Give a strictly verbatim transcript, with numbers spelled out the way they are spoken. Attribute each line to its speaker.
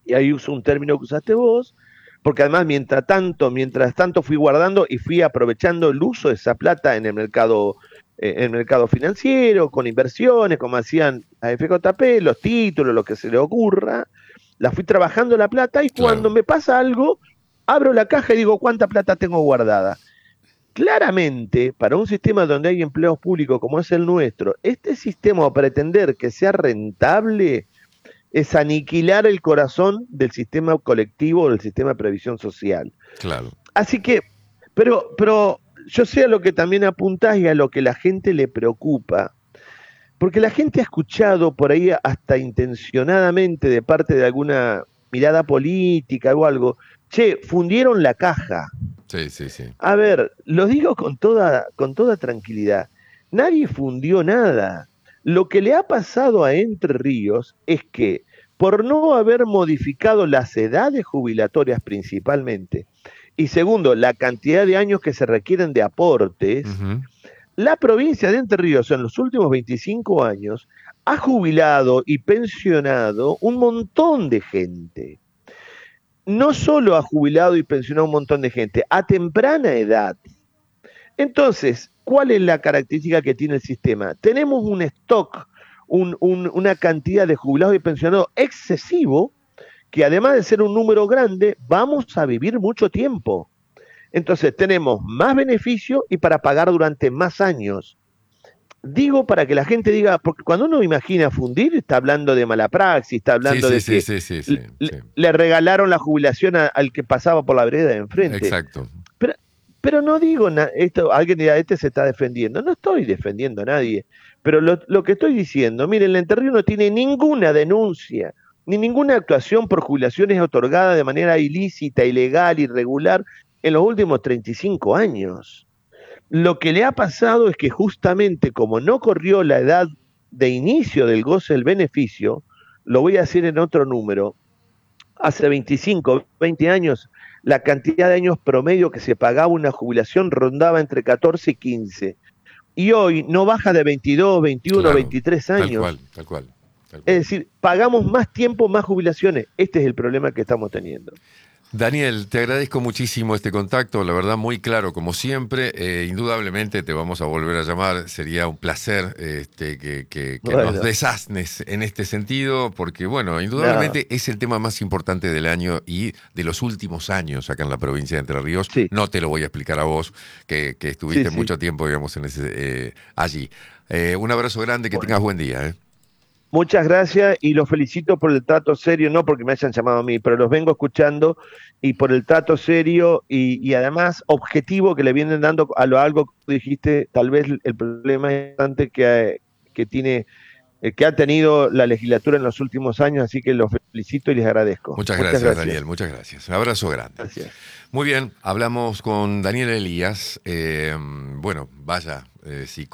Speaker 1: y ahí uso un término que usaste vos, porque además mientras tanto, mientras tanto fui guardando y fui aprovechando el uso de esa plata en el mercado, eh, en el mercado financiero, con inversiones, como hacían a F J P, los títulos, lo que se le ocurra, la fui trabajando la plata y cuando
Speaker 2: Claro.
Speaker 1: me pasa algo, abro la caja y digo cuánta plata tengo guardada. Claramente, para un sistema donde hay empleos públicos como es el nuestro, este sistema, o pretender que sea rentable, es aniquilar el corazón del sistema colectivo o del sistema de previsión social.
Speaker 2: Claro.
Speaker 1: Así que, pero, pero yo sé a lo que también apuntás y a lo que la gente le preocupa, porque la gente ha escuchado por ahí hasta intencionadamente de parte de alguna mirada política o algo, che, fundieron la caja.
Speaker 2: Sí, sí, sí.
Speaker 1: A ver, lo digo con toda, con toda tranquilidad. Nadie fundió nada. Lo que le ha pasado a Entre Ríos es que, por no haber modificado las edades jubilatorias principalmente, y segundo, la cantidad de años que se requieren de aportes,
Speaker 2: Ujú.
Speaker 1: la provincia de Entre Ríos en los últimos veinticinco años ha jubilado y pensionado un montón de gente. No solo ha jubilado y pensionado un montón de gente, a temprana edad. Entonces, ¿cuál es la característica que tiene el sistema? Tenemos un stock, un, un, una cantidad de jubilados y pensionados excesivo, que además de ser un número grande, vamos a vivir mucho tiempo. Entonces, tenemos más beneficio y para pagar durante más años. Digo para que la gente diga, porque cuando uno imagina fundir, está hablando de mala praxis, está
Speaker 2: Sí,
Speaker 1: hablando
Speaker 2: sí,
Speaker 1: de
Speaker 2: sí,
Speaker 1: que
Speaker 2: sí, sí, sí,
Speaker 1: le,
Speaker 2: sí.
Speaker 1: le regalaron la jubilación a, al que pasaba por la vereda de enfrente.
Speaker 2: Exacto.
Speaker 1: Pero, pero no digo, na- esto, alguien dirá, este se está defendiendo. No estoy defendiendo a nadie. Pero lo, lo que estoy diciendo, miren, el Entre Ríos no tiene ninguna denuncia, ni ninguna actuación por jubilaciones otorgadas de manera ilícita, ilegal, irregular, en los últimos treinta y cinco años. Lo que le ha pasado es que justamente como no corrió la edad de inicio del goce del beneficio, lo voy a decir en otro número, hace veinticinco, veinte años, la cantidad de años promedio que se pagaba una jubilación rondaba entre catorce y quince. Y hoy no baja de veintidós, veintiuno,
Speaker 2: Claro.
Speaker 1: veintitrés
Speaker 2: Tal cual,
Speaker 1: años.
Speaker 2: tal cual, tal
Speaker 1: Es
Speaker 2: cual.
Speaker 1: decir, pagamos más tiempo, más jubilaciones. Este es el problema que estamos teniendo.
Speaker 2: Daniel, te agradezco muchísimo este contacto, la verdad muy claro como siempre. Eh, indudablemente te vamos a volver a llamar, sería un placer este, que, que, que nos
Speaker 1: Bueno,
Speaker 2: desasnes en este sentido, porque bueno,
Speaker 1: nada,
Speaker 2: indudablemente es el tema más importante del año y de los últimos años acá en la provincia de Entre Ríos.
Speaker 1: sí,
Speaker 2: No te lo voy a explicar a vos, que, que
Speaker 1: sí,
Speaker 2: estuviste
Speaker 1: sí.
Speaker 2: mucho tiempo, digamos, en ese, eh, allí. Eh, un abrazo grande, que tengas
Speaker 1: Bueno.
Speaker 2: buen día. ¿Eh?
Speaker 1: Muchas gracias y los felicito por el trato serio, no porque me hayan llamado a mí, pero los vengo escuchando y por el trato serio y, y además objetivo que le vienen dando a lo algo que dijiste, tal vez el problema importante que, que tiene, eh, que ha tenido la legislatura en los últimos años, así que los felicito y les agradezco.
Speaker 2: Muchas
Speaker 1: Muchas
Speaker 2: gracias, Daniel,
Speaker 1: gracias.
Speaker 2: muchas gracias. Un abrazo grande.
Speaker 1: Gracias.
Speaker 2: Muy bien, hablamos con Daniel Elías. Eh, bueno, vaya, eh, si